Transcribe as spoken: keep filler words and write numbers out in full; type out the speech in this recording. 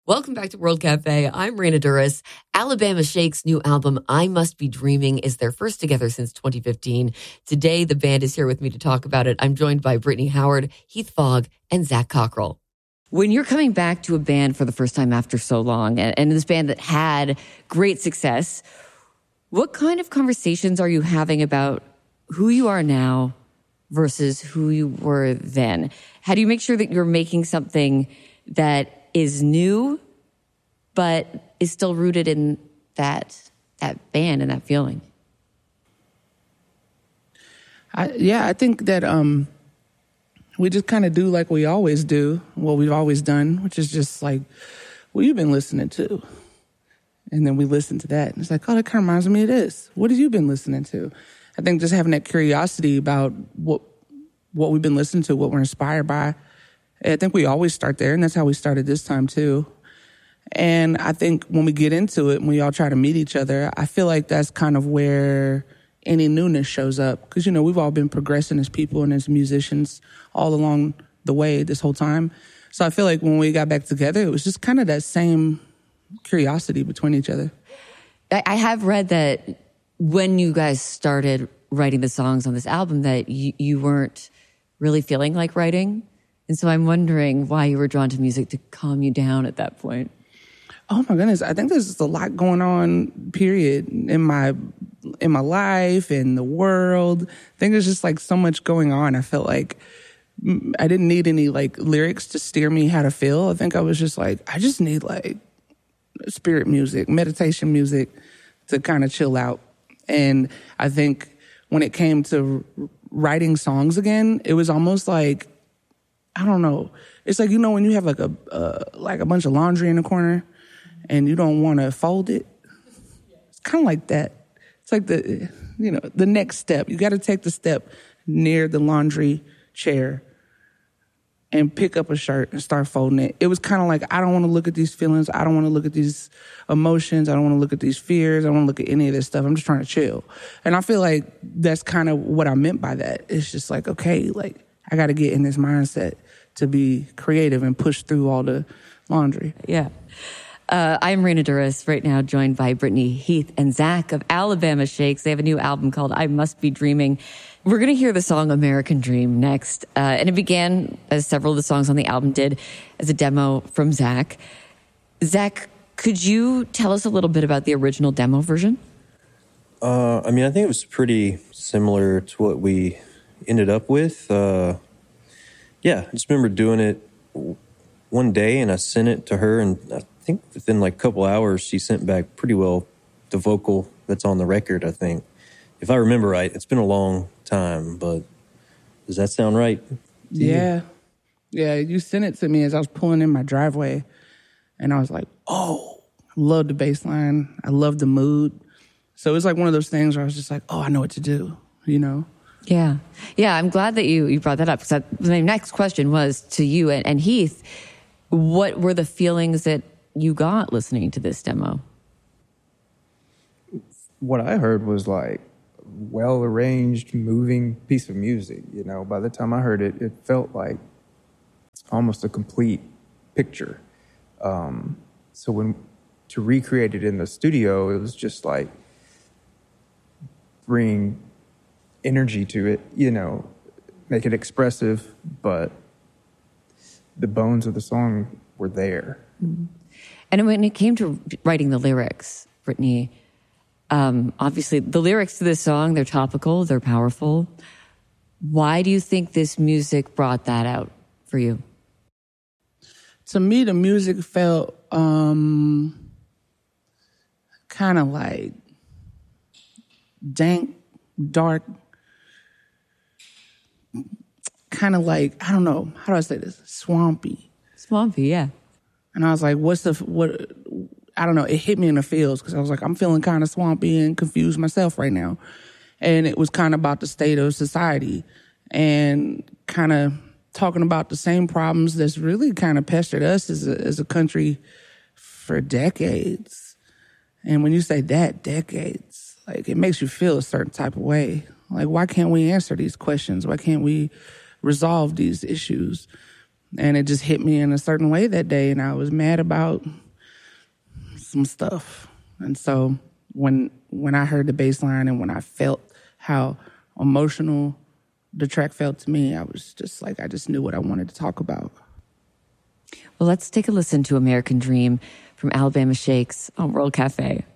Welcome back to World Cafe. I'm Raina Duras. Alabama Shake's new album, I Must Be Dreaming, is their first together since twenty fifteen. Today, the band is here with me to talk about it. I'm joined by Brittany Howard, Heath Fogg, and Zach Cockrell. When you're coming back to a band for the first time after so long, and, and this band that had great success, what kind of conversations are you having about who you are now versus who you were then? How do you make sure that you're making something that is new, but is still rooted in that that band and that feeling? I, yeah, I think that um, we just kind of do like we always do, what we've always done, which is just like, what you've been listening to. And then we listen to that. And it's like, oh, that kind of reminds me of this. What have you been listening to? I think just having that curiosity about what what we've been listening to, what we're inspired by. I think we always start there, and that's how we started this time, too. And I think when we get into it, when we all try to meet each other, I feel like that's kind of where any newness shows up. Because, you know, we've all been progressing as people and as musicians all along the way this whole time. So I feel like when we got back together, it was just kind of that same curiosity between each other. I have read that when you guys started writing the songs on this album that you, you weren't really feeling like writing. And so I'm wondering why you were drawn to music to calm you down at that point. Oh my goodness, I think there's just a lot going on, period, in my in my life, in the world. I think there's just like so much going on. I felt like I didn't need any like lyrics to steer me how to feel. I think I was just like, I just need like spirit music, meditation music to kind of chill out. And I think when it came to writing songs again, it was almost like, I don't know. It's like, you know, when you have like a uh, like a bunch of laundry in the corner and you don't want to fold it. It's kind of like that. It's like the, you know, the next step. You got to take the step near the laundry chair and pick up a shirt and start folding it. It was kind of like, I don't want to look at these feelings. I don't want to look at these emotions. I don't want to look at these fears. I don't want to look at any of this stuff. I'm just trying to chill. And I feel like that's kind of what I meant by that. It's just like, okay, like, I got to get in this mindset to be creative and push through all the laundry. Yeah. Uh, I'm Raina Duras, right now joined by Brittany, Heath, and Zach of Alabama Shakes. They have a new album called I Must Be Dreaming. We're going to hear the song American Dream next. Uh, and it began, as several of the songs on the album did, as a demo from Zach. Zach, could you tell us a little bit about the original demo version? Uh, I mean, I think it was pretty similar to what we ended up with. Uh, yeah, I just remember doing it one day, and I sent it to her, and I think within like a couple hours, she sent back pretty well the vocal that's on the record, I think. If I remember right, it's been a long time, but does that sound right? Yeah. Yeah, you sent it to me as I was pulling in my driveway, and I was like, oh, I love the bass line. I love the mood. So it was like one of those things where I was just like, oh, I know what to do, you know? Yeah. Yeah, I'm glad that you, you brought that up, because my next question was to you and, and Heath, what were the feelings that you got listening to this demo? What I heard was like well-arranged, moving piece of music. You know, by the time I heard it, it felt like almost a complete picture. Um, so when to recreate it in the studio, it was just like bring energy to it, you know, make it expressive, but the bones of the song were there. Mm-hmm. And when it came to writing the lyrics, Brittany, um, obviously the lyrics to this song, they're topical, they're powerful. Why do you think this music brought that out for you? To me, the music felt um, kind of like dank, dark, kind of like, I don't know, how do I say this? Swampy. Swampy, yeah. And I was like, what's the, what, I don't know, it hit me in the feels because I was like, I'm feeling kind of swampy and confused myself right now. And it was kind of about the state of society and kind of talking about the same problems that's really kind of pestered us as a, as a country for decades. And when you say that, decades, like it makes you feel a certain type of way. Like, why can't we answer these questions? Why can't we resolve these issues? And it just hit me in a certain way that day, and I was mad about some stuff. And so when when I heard the bass line and when I felt how emotional the track felt to me, I was just like, I just knew what I wanted to talk about. Well, let's take a listen to American Dream from Alabama Shakes on World Cafe.